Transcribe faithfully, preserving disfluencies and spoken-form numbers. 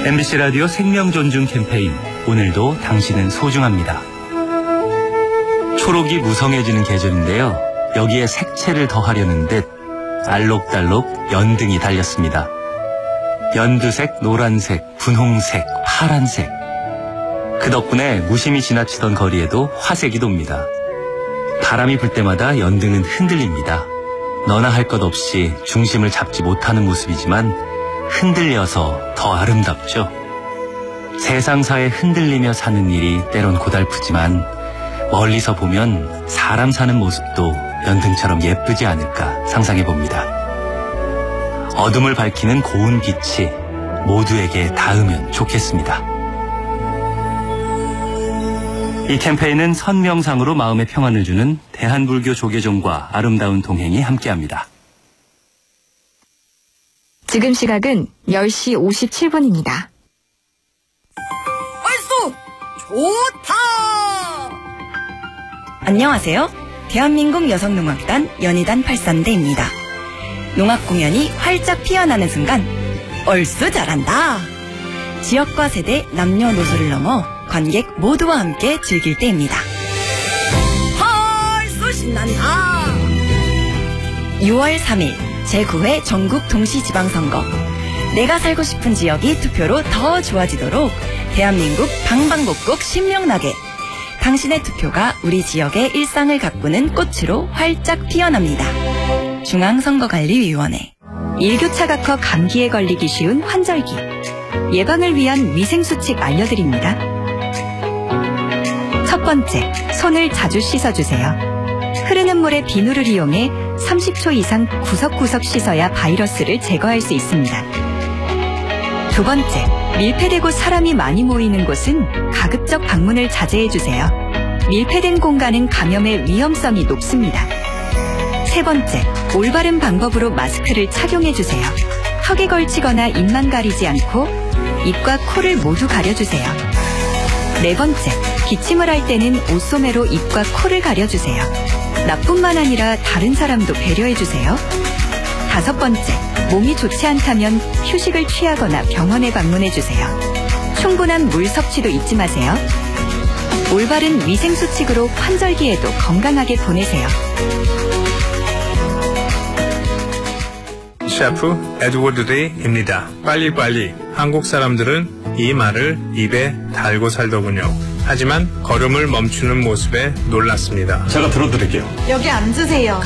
엠비씨 라디오 생명존중 캠페인, 오늘도 당신은 소중합니다. 초록이 무성해지는 계절인데요. 여기에 색채를 더하려는 듯 알록달록 연등이 달렸습니다. 연두색, 노란색, 분홍색, 파란색. 그 덕분에 무심히 지나치던 거리에도 화색이 돕니다. 바람이 불 때마다 연등은 흔들립니다. 너나 할 것 없이 중심을 잡지 못하는 모습이지만 흔들려서 더 아름답죠. 세상사에 흔들리며 사는 일이 때론 고달프지만 멀리서 보면 사람 사는 모습도 연등처럼 예쁘지 않을까 상상해봅니다. 어둠을 밝히는 고운 빛이 모두에게 닿으면 좋겠습니다. 이 캠페인은 선명상으로 마음의 평안을 주는 대한불교 조계종과 아름다운 동행이 함께합니다. 지금 시각은 열 시 오십칠 분입니다. 얼쑤! 좋다! 안녕하세요. 대한민국 여성농악단 연희단 팔산대입니다. 농악 공연이 활짝 피어나는 순간 얼쑤 잘한다! 지역과 세대, 남녀노소를 넘어 관객 모두와 함께 즐길 때입니다. 얼쑤 신난다! 유월 삼일 제구 회 전국 동시지방선거. 내가 살고 싶은 지역이 투표로 더 좋아지도록 대한민국 방방곡곡 신명나게 당신의 투표가 우리 지역의 일상을 가꾸는 꽃으로 활짝 피어납니다. 중앙선거관리위원회. 일교차가 커 감기에 걸리기 쉬운 환절기. 예방을 위한 위생수칙 알려드립니다. 첫 번째, 손을 자주 씻어주세요. 흐르는 물에 비누를 이용해 삼십 초 이상 구석구석 씻어야 바이러스를 제거할 수 있습니다. 두 번째, 밀폐되고 사람이 많이 모이는 곳은 가급적 방문을 자제해주세요. 밀폐된 공간은 감염의 위험성이 높습니다. 세 번째, 올바른 방법으로 마스크를 착용해주세요. 턱에 걸치거나 입만 가리지 않고 입과 코를 모두 가려주세요. 네 번째, 기침을 할 때는 옷소매로 입과 코를 가려주세요. 나뿐만 아니라 다른 사람도 배려해주세요. 다섯 번째, 몸이 좋지 않다면 휴식을 취하거나 병원에 방문해주세요. 충분한 물 섭취도 잊지 마세요. 올바른 위생수칙으로 환절기에도 건강하게 보내세요. 셰프 에드워드 데이입니다. 빨리빨리. 한국 사람들은 이 말을 입에 달고 살더군요. 하지만 걸음을 멈추는 모습에 놀랐습니다. 제가 들어드릴게요. 여기 앉으세요.